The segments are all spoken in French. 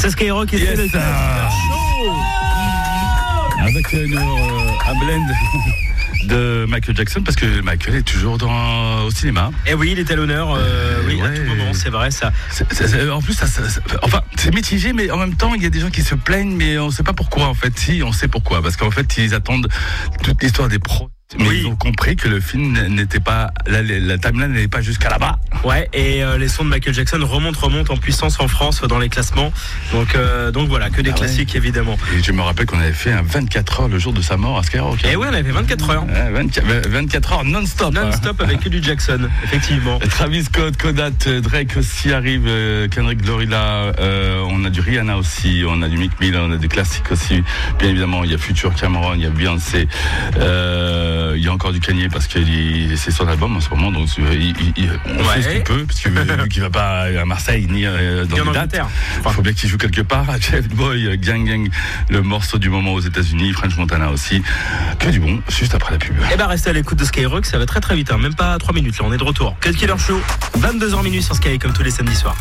C'est Skyrock et c'est le show. Avec un blend de Michael Jackson, parce que Michael est toujours au cinéma. Et oui, il est à l'honneur, à tout moment, c'est vrai ça. En plus, c'est mitigé, mais en même temps, il y a des gens qui se plaignent, mais on ne sait pas pourquoi en fait. Si, on sait pourquoi, parce qu'en fait, ils attendent toute l'histoire des pros. Mais ils ont compris que le film n'était pas, la timeline n'était pas jusqu'à là-bas. Ouais, et les sons de Michael Jackson remontent en puissance en France dans les classements. Donc voilà, que des classiques évidemment. Et je me rappelle qu'on avait fait un 24 heures le jour de sa mort à Skyrock. Et ouais, on avait fait 24 heures. 24 heures non-stop. Non-stop avec que du Jackson, effectivement. Travis Scott, Kodat, Drake aussi arrive, Kendrick Lamar, on a du Rihanna aussi, on a du Meek Mill, on a des classiques aussi. Bien évidemment, il y a Future, Cameron, il y a Beyoncé. Il y a encore du Kanye parce que c'est son album en ce moment, donc on fait ce qu'il peut, parce que vu qu'il va pas à Marseille ni dans les dates, il faut bien qu'il joue quelque part. Jeff Boy, Gang Gang, le morceau du moment aux États-Unis, French Montana aussi. Que du bon, juste après la pub. Et restez à l'écoute de Skyrock, ça va très très vite, même pas 3 minutes là, on est de retour. Cut Killer Show, 22h minuit sur Sky, comme tous les samedis soirs.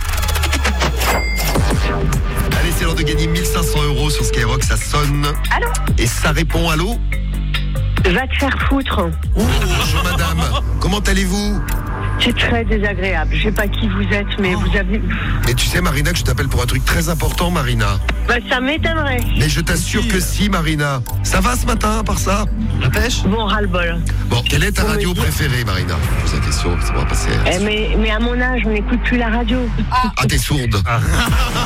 Allez, c'est l'heure de gagner 1500 € sur Skyrock, ça sonne. Allô ? Et ça répond allô ? Va te faire foutre. Bonjour madame, comment allez-vous ? C'est très désagréable. Je sais pas qui vous êtes, mais vous avez... Mais tu sais Marina que je t'appelle pour un truc très important Marina. Ça m'étonnerait. Mais je t'assure que si Marina. Ça va ce matin à part ça ? La pêche ? Bon, ras-le-bol. Bon, quelle est ta radio préférée Marina ? Je pose la question, ça va passer. Mais à mon âge, on n'écoute plus la radio. Ah, t'es sourde.